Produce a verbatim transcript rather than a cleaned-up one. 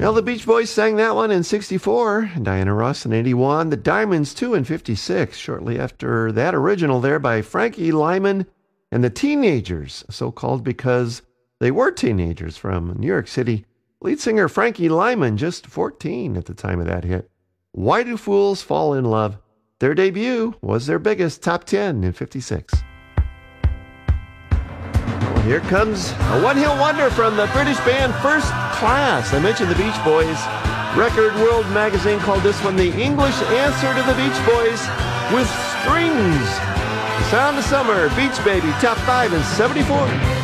Well, the Beach Boys sang that one in sixty-four, Diana Ross in eighty-one, the Diamonds too in fifty-six, shortly after that original there by Frankie Lyman and the Teenagers, so called because they were teenagers from New York City. Lead singer Frankie Lyman, just fourteen at the time of that hit. Why Do Fools Fall in Love? Their debut was their biggest, top ten in fifty-six. Well, here comes a one-hit wonder from the British band First Class. I mentioned the Beach Boys. Record World magazine called this one the English answer to the Beach Boys with strings. The Sound of Summer, Beach Baby, top five in seventy-four.